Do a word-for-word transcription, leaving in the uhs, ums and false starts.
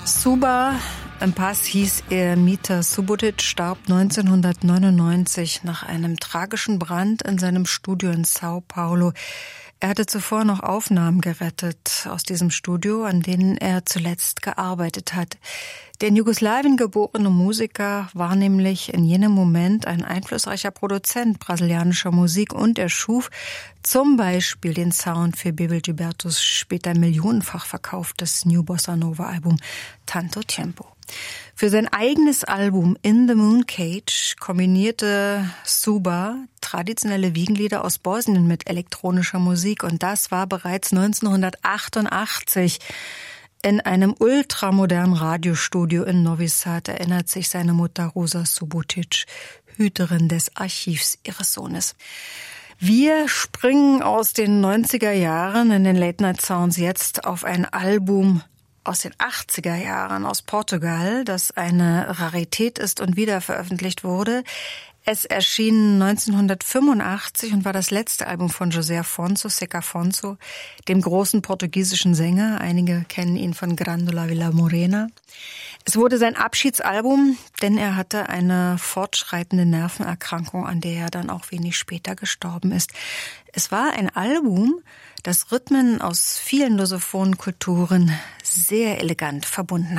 Suba, im Pass hieß er Mita Subotic, starb neunzehnhundertneunundneunzig nach einem tragischen Brand in seinem Studio in Sao Paulo. Er hatte zuvor noch Aufnahmen gerettet aus diesem Studio, an denen er zuletzt gearbeitet hat. Der in Jugoslawien geborene Musiker war nämlich in jenem Moment ein einflussreicher Produzent brasilianischer Musik und er schuf zum Beispiel den Sound für Bebel Gilbertos später millionenfach verkauftes New Bossa Nova Album Tanto Tempo. Für sein eigenes Album In the Moon Cage kombinierte Suba traditionelle Wiegenlieder aus Bosnien mit elektronischer Musik und das war bereits neunzehnhundertachtundachtzig. In einem ultramodernen Radiostudio in Novi Sad erinnert sich seine Mutter Rosa Subotic, Hüterin des Archivs ihres Sohnes. Wir springen aus den neunziger Jahren in den Late Night Sounds jetzt auf ein Album aus den achtziger Jahren aus Portugal, das eine Rarität ist und wieder veröffentlicht wurde. Es erschien neunzehnhundertfünfundachtzig und war das letzte Album von José Afonso, Zeca Afonso, dem großen portugiesischen Sänger. Einige kennen ihn von Grândola Vila Morena. Es wurde sein Abschiedsalbum, denn er hatte eine fortschreitende Nervenerkrankung, an der er dann auch wenig später gestorben ist. Es war ein Album, das Rhythmen aus vielen lusophonen Kulturen sehr elegant verbunden